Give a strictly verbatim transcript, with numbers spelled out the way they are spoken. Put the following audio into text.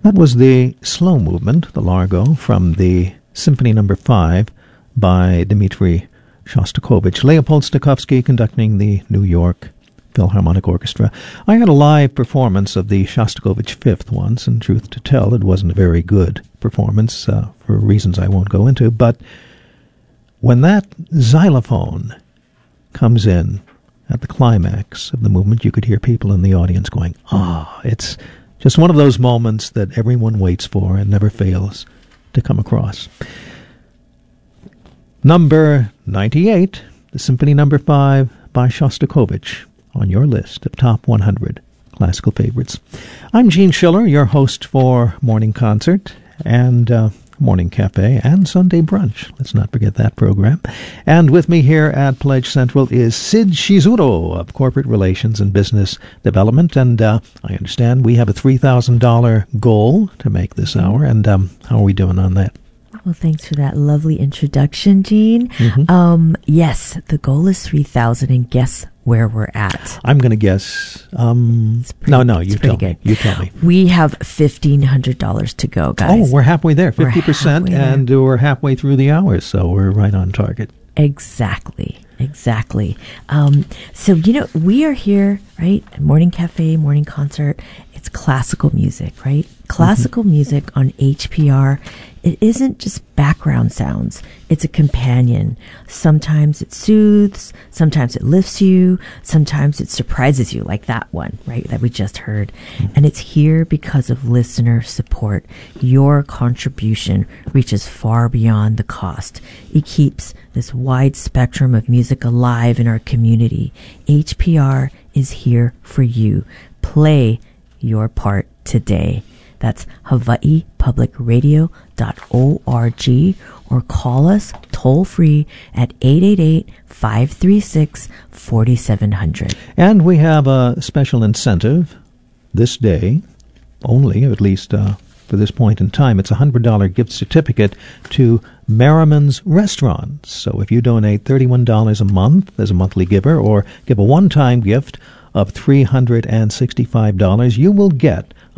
That was the slow movement, the Largo, from the Symphony Number Five by Dmitri Shostakovich. Leopold Stokowski conducting the New York Philharmonic Orchestra. I had a live performance of the Shostakovich Fifth once, and truth to tell, it wasn't a very good performance uh, for reasons I won't go into. But when that xylophone comes in at the climax of the movement, you could hear people in the audience going, ah, it's just one of those moments that everyone waits for and never fails to come across. Number ninety-eight, the Symphony Number Five by Shostakovich, on your list of top one hundred classical favorites. I'm Gene Schiller, your host for Morning Concert and uh, Morning Cafe and Sunday Brunch. Let's not forget that program. And with me here at Pledge Central is Sid Shizuro of Corporate Relations and Business Development. And uh, I understand we have a three thousand dollars goal to make this hour. And um, how are we doing on that? Well, thanks for that lovely introduction, Gene. Mm-hmm. Um, yes, the goal is three thousand dollars, and guess where we're at? I'm going to guess. Um, pretty, no, no, you tell good. me. You tell me. We have fifteen hundred dollars to go, guys. Oh, we're halfway there, fifty percent, we're and there. We're halfway through the hour, so we're right on target. Exactly. Exactly. Um, so, you know, we are here, right? Morning Cafe, Morning Concert. It's classical music, right? Classical mm-hmm. music on H P R. It isn't just background sounds. It's a companion. Sometimes it soothes. Sometimes it lifts you. Sometimes it surprises you, like that one, right, that we just heard. Mm-hmm. And it's here because of listener support. Your contribution reaches far beyond the cost. It keeps this wide spectrum of music alive in our community. H P R is here for you. Play your part today. That's Hawaii Public Radio dot org, or call us toll free at eight eight eight, five three six, four seven zero zero. And we have a special incentive this day, only, at least uh, for this point in time. It's a one hundred dollars gift certificate to Merriman's Restaurant. So if you donate thirty-one dollars a month as a monthly giver, or give a one-time gift of three hundred sixty-five dollars, you will get